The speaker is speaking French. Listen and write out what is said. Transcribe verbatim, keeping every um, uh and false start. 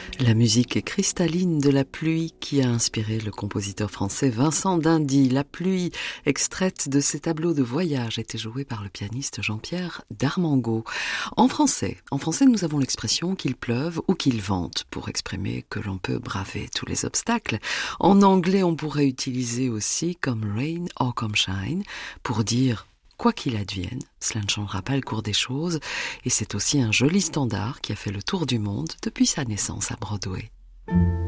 La musique cristalline de la pluie qui a inspiré le compositeur français Vincent d'Indy. La pluie, extraite de ses tableaux de voyage, était jouée par le pianiste Jean-Pierre Darmengo. En français, en français, nous avons l'expression qu'il pleuve ou qu'il vente pour exprimer que l'on peut braver tous les obstacles. En anglais, on pourrait utiliser aussi comme rain or come shine pour dire quoi qu'il advienne, cela ne changera pas le cours des choses, et c'est aussi un joli standard qui a fait le tour du monde depuis sa naissance à Broadway.